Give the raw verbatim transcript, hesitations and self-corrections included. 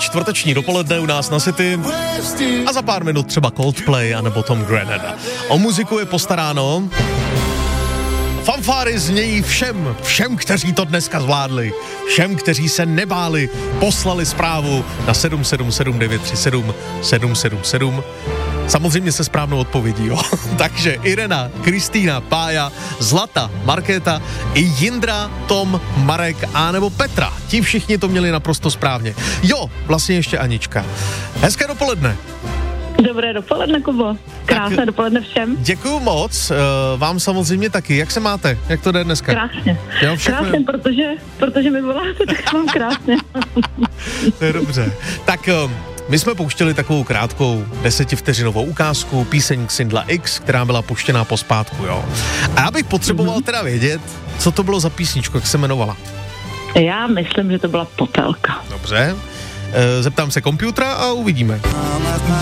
čtvrteční dopoledne u nás na City a za pár minut třeba Coldplay anebo Tom Grennan. O muziku je postaráno. Fanfáry znějí všem, všem, kteří to dneska zvládli, všem, kteří se nebáli, poslali zprávu na sedm sedm sedm devět tři sedm sedm sedm sedm. Samozřejmě se správnou odpovědí, jo. Takže Irena, Kristýna, Pája, Zlata, Markéta i Jindra, Tom, Marek a nebo Petra. Ti všichni to měli naprosto správně. Jo, vlastně ještě Anička. Hezké dopoledne. Dobré dopoledne, Kubo. Krásné tak, dopoledne všem. Děkuju moc, uh, vám samozřejmě taky. Jak se máte? Jak to jde dneska? Krásně. Jo, krásně, protože, protože mi voláte, tak mám krásně. To je dobře. Tak uh, my jsme pouštěli takovou krátkou desetivteřinovou ukázku, píseň Xindla X, která byla puštěná pospátku, jo. A já bych potřeboval mm-hmm. teda vědět, co to bylo za písničku, jak se jmenovala. Já myslím, že to byla Popelka. Dobře. Uh, zeptám se komputera a uvidíme.